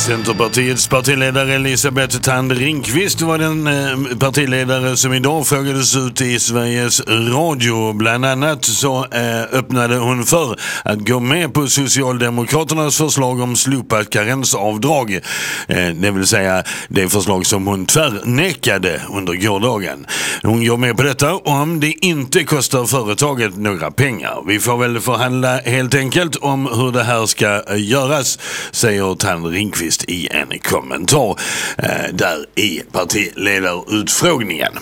Centerpartiets partiledare Elisabeth Thand Ringqvist var den partiledare som idag frågades ut i Sveriges Radio. Bland annat så öppnade hon för att gå med på Socialdemokraternas förslag om slopat karensavdrag. Det vill säga det förslag som hon tvärnekade under gårdagen. Hon går med på detta om det inte kostar företaget några pengar. Vi får väl förhandla helt enkelt om hur det här ska göras, säger Thand Ringqvist i en kommentar där i partiledarutfrågningen.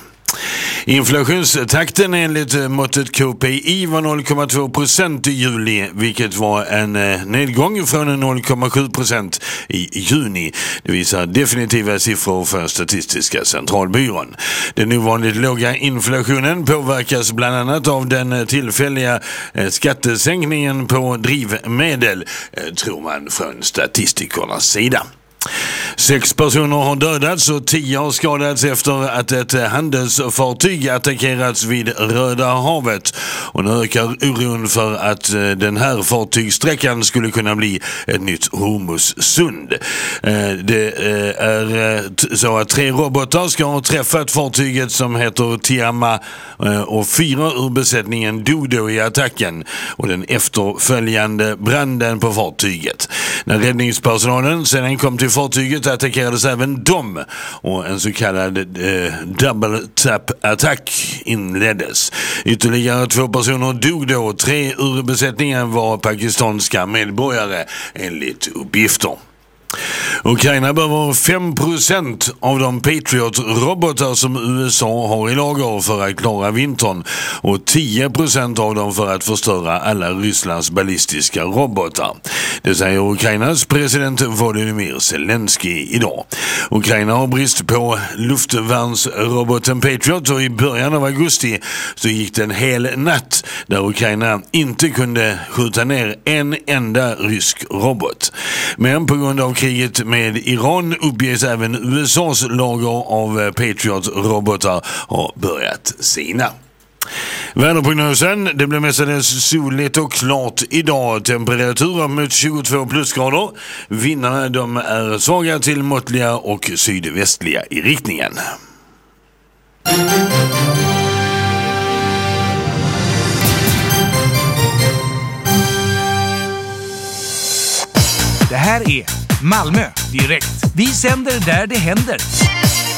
Inflationstakten enligt måttet KPI var 0,2% i juli, vilket var en nedgång från 0,7% i juni. Det visar definitiva siffror för Statistiska centralbyrån. Den ovanligt låga inflationen påverkas bland annat av den tillfälliga skattesänkningen på drivmedel, tror man från statistikernas sida. 6 personer har dödats och 10 har skadats efter att ett handelsfartyg attackerats vid Röda havet. Och nu ökar oron för att den här fartygssträckan skulle kunna bli ett nytt Hormussund. Det är så att 3 robotar ska ha träffat fartyget som heter Tiama och 4 ur besättningen dog då i attacken och den efterföljande branden på fartyget. När räddningspersonalen sedan kom till fartyget attackerades även de och en så kallad double tap attack inleddes. Ytterligare 2 personer dog då. 3 ur besättningen var pakistanska medborgare enligt uppgifter. Ukraina behöver 5% av de Patriot-robotar som USA har i lager för att klara vintern och 10% av dem för att förstöra alla Rysslands ballistiska robotar. Det säger Ukrainas president Volodymyr Zelensky idag. Ukraina har brist på luftvärnsroboten Patriot och i början av augusti så gick det en hel natt där Ukraina inte kunde skjuta ner en enda rysk robot. Men på grund av kriget med Iran uppges även USAs lager av Patriot-robotar har börjat sina. Väderprognosen, det blir mestadels soligt och klart idag. Temperaturer mot 22 plusgrader. Vindarna de är svaga till måttliga och sydvästliga i riktningen. Det här är Malmö direkt. Vi sänder där det händer.